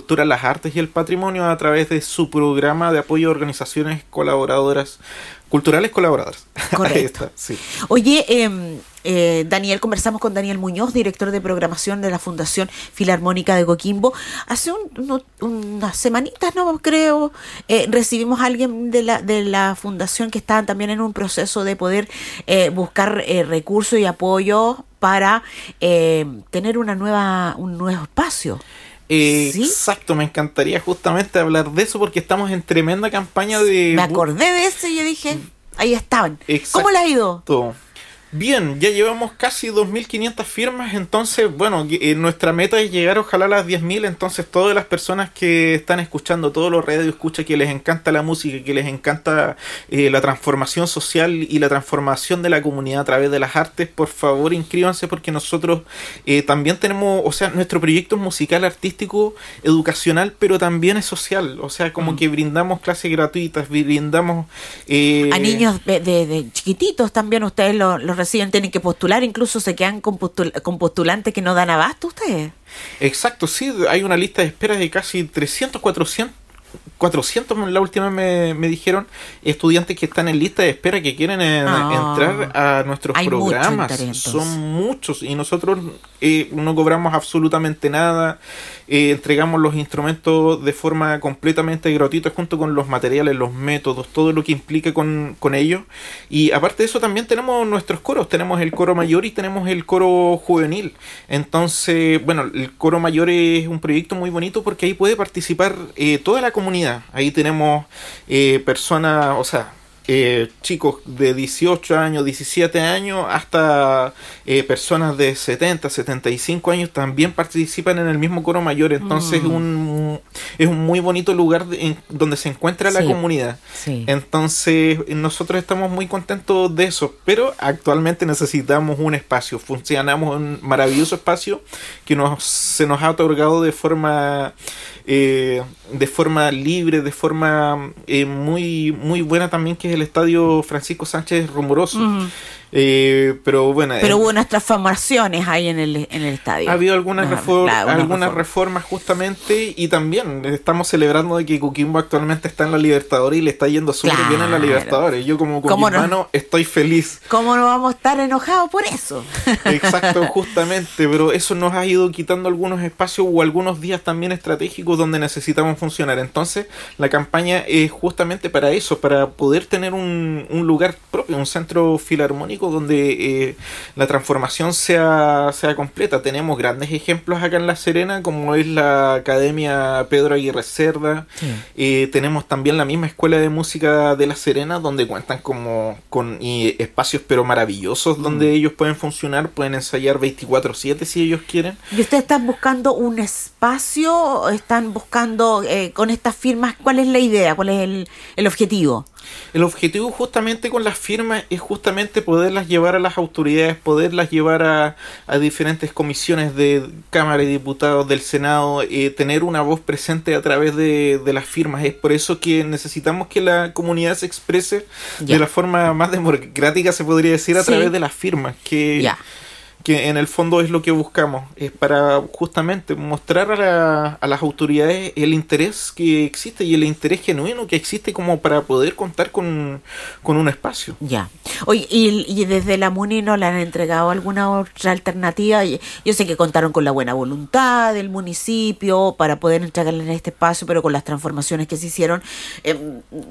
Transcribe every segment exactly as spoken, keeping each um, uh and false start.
Cultura, las Artes y el Patrimonio a través de su programa de apoyo a organizaciones colaboradoras, culturales colaboradoras. Correcto. Ahí está, sí. Oye, eh, eh, Daniel, conversamos con Daniel Muñoz, director de programación de la Fundación Filarmónica de Coquimbo. Hace un, uno, unas semanitas, no creo, eh, recibimos a alguien de la, de la Fundación que estaban también en un proceso de poder eh, buscar eh, recursos y apoyo para eh, tener una nueva un nuevo espacio. Eh, ¿Sí? Exacto, me encantaría justamente hablar de eso porque estamos en tremenda campaña de... Me acordé de eso y yo dije, ahí estaban. Exacto. ¿Cómo le ha ido? Bien, ya llevamos casi dos mil quinientas firmas, entonces, bueno, eh, nuestra meta es llegar ojalá a las diez mil, entonces todas las personas que están escuchando, todos los radio escucha que les encanta la música, que les encanta eh, la transformación social y la transformación de la comunidad a través de las artes, por favor inscríbanse porque nosotros eh, también tenemos, o sea, nuestro proyecto es musical, artístico, educacional, pero también es social, o sea, como mm. que brindamos clases gratuitas, brindamos... Eh, a niños de, de, de chiquititos también ustedes los lo reciben, tienen que postular, incluso se quedan con, postul- con postulantes que no dan abasto ustedes. Exacto, sí, hay una lista de espera de casi trescientos, cuatrocientos, cuatrocientos la última me, me dijeron, estudiantes que están en lista de espera que quieren en, oh, entrar a nuestros hay programas. Mucho interés, son muchos y nosotros eh, no cobramos absolutamente nada, eh, entregamos los instrumentos de forma completamente gratuita junto con los materiales, los métodos, todo lo que implica con, con ellos. Y aparte de eso también tenemos nuestros coros, tenemos el coro mayor y tenemos el coro juvenil. Entonces, bueno, el coro mayor es un proyecto muy bonito porque ahí puede participar eh, toda la comunidad. Ahí tenemos eh, personas, o sea, eh, chicos de dieciocho años, diecisiete años, hasta eh, personas de setenta, setenta y cinco años también participan en el mismo coro mayor. Entonces mm. un, es un muy bonito lugar de, en, donde se encuentra la sí, comunidad. Sí. Entonces nosotros estamos muy contentos de eso, pero actualmente necesitamos un espacio. Funcionamos en un maravilloso espacio que nos, se nos ha otorgado de forma... Eh, de forma libre, de forma eh, muy muy buena también, que es el Estadio Francisco Sánchez Rumoroso. Uh-huh. Eh, pero bueno, pero eh, hubo unas transformaciones ahí en el en el estadio. Ha habido algunas, no, refor- claro, algunas reforma. reformas justamente, y también estamos celebrando de que Coquimbo actualmente está en la Libertadores y le está yendo súper claro. bien en la Libertadores. Yo como coquimbano no? estoy feliz. ¿Cómo no vamos a estar enojados por eso? Exacto, justamente, pero eso nos ha ido quitando algunos espacios o algunos días también estratégicos donde necesitamos funcionar. Entonces la campaña es justamente para eso, para poder tener un, un lugar propio, un centro filarmónico donde eh, la transformación sea, sea completa. Tenemos grandes ejemplos acá en La Serena, como es la Academia Pedro Aguirre Cerda. Sí. Eh, tenemos también la misma Escuela de Música de La Serena, donde cuentan como con y espacios pero maravillosos, mm. donde ellos pueden funcionar, pueden ensayar veinticuatro siete si ellos quieren. ¿Y ustedes están buscando un espacio? ¿Están buscando eh, con estas firmas? ¿Cuál es la idea? ¿Cuál es el, el objetivo? El objetivo justamente con las firmas es justamente poderlas llevar a las autoridades, poderlas llevar a, a diferentes comisiones de Cámara y Diputados, del Senado, eh, tener una voz presente a través de, de las firmas. Es por eso que necesitamos que la comunidad se exprese ya. de la forma más democrática, se podría decir, a sí. través de las firmas, que... Ya. que en el fondo es lo que buscamos, es para justamente mostrar a, la, a las autoridades el interés que existe y el interés genuino que existe como para poder contar con, con un espacio. Ya. Oye, y, y desde la MUNI no le han entregado alguna otra alternativa. Yo sé que contaron con la buena voluntad del municipio para poder entregarle en este espacio, pero con las transformaciones que se hicieron eh,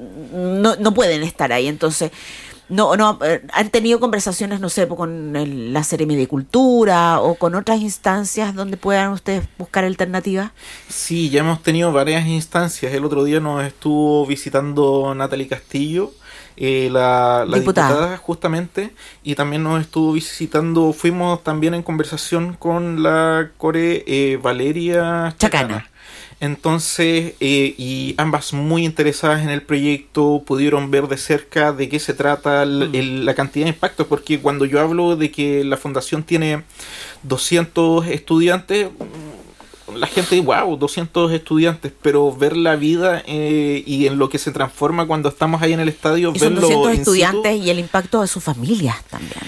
no, no pueden estar ahí. Entonces... No, no, eh, han tenido conversaciones, no sé, con el, la Seremi de Cultura o con otras instancias donde puedan ustedes buscar alternativas. Sí, ya hemos tenido varias instancias. El otro día nos estuvo visitando Natalie Castillo, eh, la, la diputada. diputada justamente, y también nos estuvo visitando, fuimos también en conversación con la core eh, Valeria Chacana. Chacana. Entonces, eh, y ambas muy interesadas en el proyecto, pudieron ver de cerca de qué se trata, el, el, la cantidad de impactos, porque cuando yo hablo de que la fundación tiene doscientos estudiantes, la gente dice, wow, doscientos estudiantes, pero ver la vida eh, y en lo que se transforma cuando estamos ahí en el estadio, y son verlo doscientos in estudiantes situ, y el impacto de sus familias también.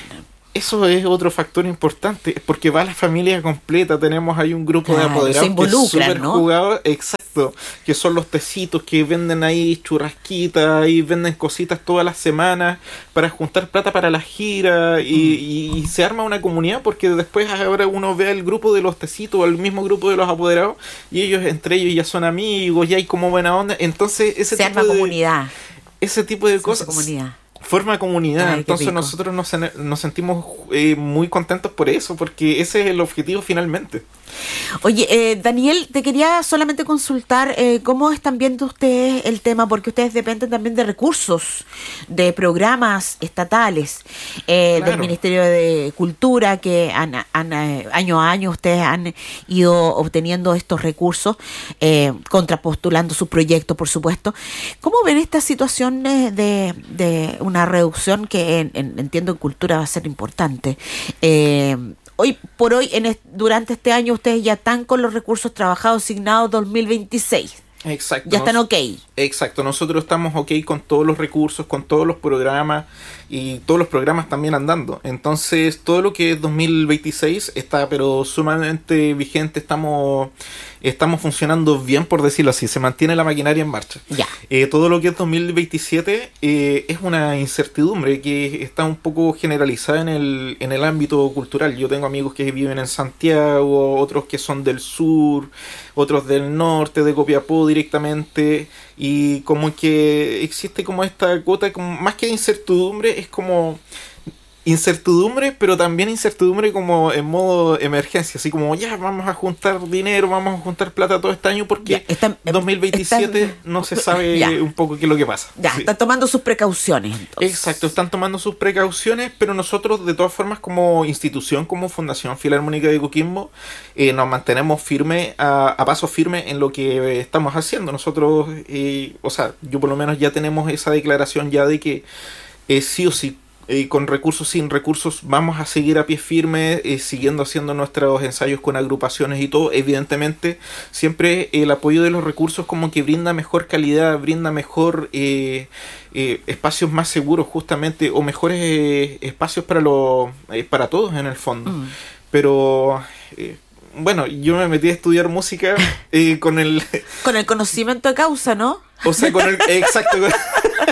Eso es otro factor importante, porque va la familia completa, tenemos ahí un grupo claro, de apoderados se involucran, que es súper ¿no? jugado, exacto, que son los tecitos que venden ahí churrasquitas y venden cositas todas las semanas para juntar plata para la gira y, y, y se arma una comunidad, porque después ahora uno ve el grupo de los tecitos o el mismo grupo de los apoderados y ellos entre ellos ya son amigos, ya hay como buena onda, entonces ese se tipo arma de comunidad. ese tipo de Se cosas comunidad. forma comunidad. Ay, entonces nosotros nos, nos sentimos eh, muy contentos por eso, porque ese es el objetivo finalmente. Oye, eh, Daniel, te quería solamente consultar eh, cómo están viendo ustedes el tema, porque ustedes dependen también de recursos, de programas estatales, eh, Claro. del Ministerio de Cultura, que han, han, eh, año a año ustedes han ido obteniendo estos recursos, eh, contrapostulando sus proyectos, por supuesto. ¿Cómo ven esta situación eh, de, de una reducción que en, en, entiendo en cultura va a ser importante? Eh, Hoy por hoy, en est- durante este año, ustedes ya están con los recursos trabajados asignados dos mil veintiséis. Exacto. Ya están Nos- ok. Exacto, nosotros estamos ok con todos los recursos, con todos los programas y todos los programas también andando. Entonces, todo lo que es dos mil veintiséis está pero sumamente vigente, estamos estamos funcionando bien, por decirlo así, se mantiene la maquinaria en marcha. Ya. Eh, todo lo que es dos mil veintisiete eh, es una incertidumbre que está un poco generalizada en el, en el ámbito cultural. Yo tengo amigos que viven en Santiago, otros que son del sur, otros del norte, de Copiapó directamente, y como que existe como esta cuota, como, más que incertidumbre, es como incertidumbre, pero también incertidumbre como en modo emergencia, así como ya vamos a juntar dinero, vamos a juntar plata todo este año porque Ya, están- dos mil veintisiete están- no se sabe ya. un poco qué es lo que pasa. Ya, Sí. están tomando sus precauciones. Entonces. Exacto, están tomando sus precauciones, pero nosotros de todas formas como institución, como Fundación Filarmónica de Coquimbo, eh, nos mantenemos firme a, a paso firme en lo que eh, estamos haciendo. Nosotros, eh, o sea, yo por lo menos ya tenemos esa declaración ya de que eh, sí o sí, eh, con recursos, sin recursos, vamos a seguir a pie firme, eh, siguiendo haciendo nuestros ensayos con agrupaciones y todo. Evidentemente, siempre el apoyo de los recursos como que brinda mejor calidad, brinda mejor eh, eh, espacios más seguros justamente, o mejores eh, espacios para, lo, eh, para todos en el fondo. Mm. Pero... Eh, bueno, yo me metí a estudiar música eh, con el... Con el conocimiento de causa, ¿no? O sea, con el... Exacto. Con,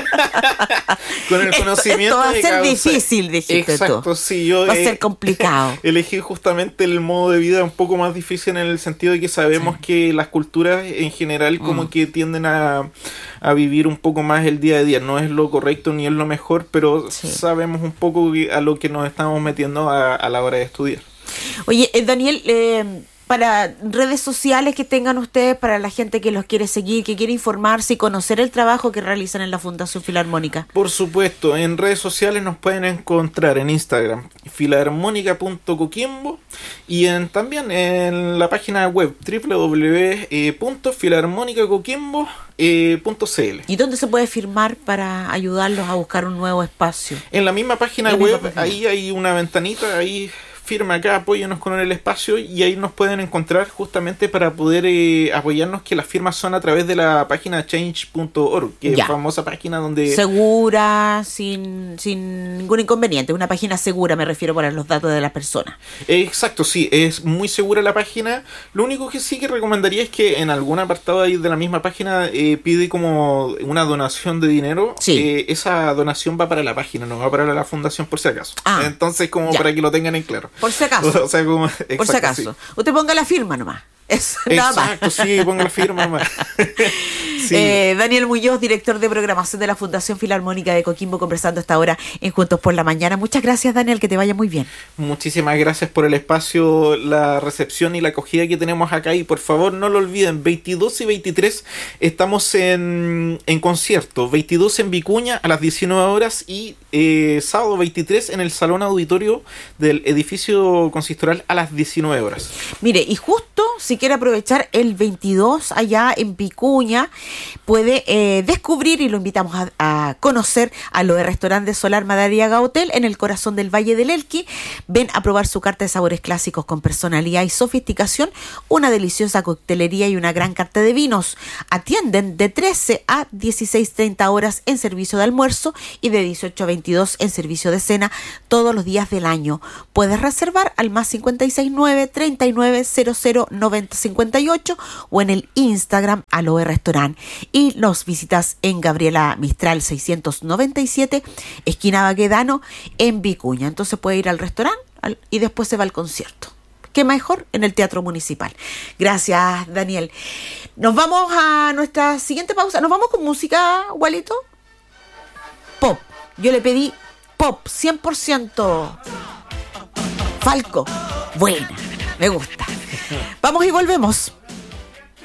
con el Esto- conocimiento esto va a de ser causa. difícil, dijiste tú. Exacto, sí. Yo Va a eh, ser complicado. elegí justamente el modo de vida un poco más difícil en el sentido de que sabemos que las culturas en general como Mm. que tienden a, a vivir un poco más el día a día. No es lo correcto ni es lo mejor, pero Sí. sabemos un poco a lo que nos estamos metiendo a, a la hora de estudiar. Oye, eh, Daniel, eh, para redes sociales que tengan ustedes, para la gente que los quiere seguir, que quiere informarse y conocer el trabajo que realizan en la Fundación Filarmónica. Por supuesto, en redes sociales nos pueden encontrar en Instagram filarmónica punto coquimbo y en, también en la página web doble u doble u doble u punto filarmónica coquimbo punto c l. ¿Y dónde se puede firmar para ayudarlos a buscar un nuevo espacio? En la misma página La misma web, página. ahí hay una ventanita, ahí firma acá, apóyanos con el espacio y ahí nos pueden encontrar justamente para poder eh, apoyarnos, que las firmas son a través de la página change punto org, que Ya. es famosa página donde... Segura, sin, sin ningún inconveniente. Una página segura, me refiero, para los datos de las personas. Exacto, sí, es muy segura la página. Lo único que sí que recomendaría es que en algún apartado ahí de la misma página eh, pide como una donación de dinero. Sí. Eh, esa donación va para la página, no va para la fundación por si acaso. Ah, Entonces, como ya. para que lo tengan en claro. Por si acaso. O sea, como, Por si exacto, acaso. sí. Usted ponga la firma nomás. Eso, nada más. Exacto, sí, ponga la firma nomás. Sí. Eh, Daniel Muñoz, director de programación de la Fundación Filarmónica de Coquimbo, conversando esta hora en Juntos por la Mañana. Muchas gracias, Daniel, que te vaya muy bien. Muchísimas gracias por el espacio, la recepción y la acogida que tenemos acá. Y por favor, no lo olviden, veintidós y veintitrés estamos en, en concierto. veintidós en Vicuña a las diecinueve horas y eh, sábado veintitrés en el Salón Auditorio del edificio consistoral a las diecinueve horas. Mire, y justo si quiere aprovechar el veintidós allá en Vicuña, puede eh, descubrir, y lo invitamos a, a conocer, a lo de Restaurante Solar Madariaga Hotel en el corazón del Valle del Elqui. Ven a probar su carta de sabores clásicos con personalidad y sofisticación, una deliciosa coctelería y una gran carta de vinos. Atienden de trece a dieciséis treinta horas en servicio de almuerzo y de dieciocho a veintidós en servicio de cena todos los días del año. Puedes reservar al más cincuenta y seis nueve, treinta y nueve, cero cero, noventa, cincuenta y ocho o en el Instagram Aloe Restaurant. Y nos visitas en Gabriela Mistral seiscientos noventa y siete, esquina Baquedano, en Vicuña. Entonces puede ir al restaurante y después se va al concierto. ¿Qué mejor? En el Teatro Municipal. Gracias, Daniel. Nos vamos a nuestra siguiente pausa. ¿Nos vamos con música, Walito? Pop. Yo le pedí pop, cien por ciento. Falco. Buena. Me gusta. Vamos y volvemos.